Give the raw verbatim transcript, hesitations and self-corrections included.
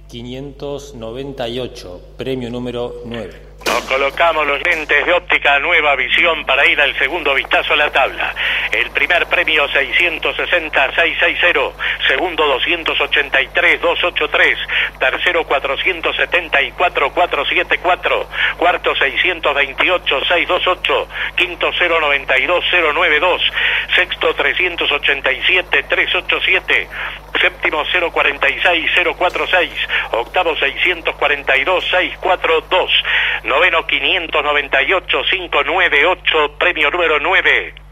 quinientos noventa y ocho, premio número nueve. Nos colocamos los lentes de óptica Nueva Visión para ir al segundo vistazo a la tabla. El primer premio seiscientos sesenta, seiscientos sesenta, segundo doscientos ochenta y tres, doscientos ochenta y tres, tercero cuatrocientos setenta y cuatro, cuatrocientos setenta y cuatro, cuarto seiscientos veintiocho, seiscientos veintiocho, quinto cero noventa y dos, cero noventa y dos, sexto trescientos ochenta y siete, trescientos ochenta y siete, séptimo cero cuarenta y seis, cero cuarenta y seis, octavo seiscientos cuarenta y dos, seiscientos cuarenta y dos, noveno quinientos noventa y ocho, quinientos noventa y ocho, premio número nueve.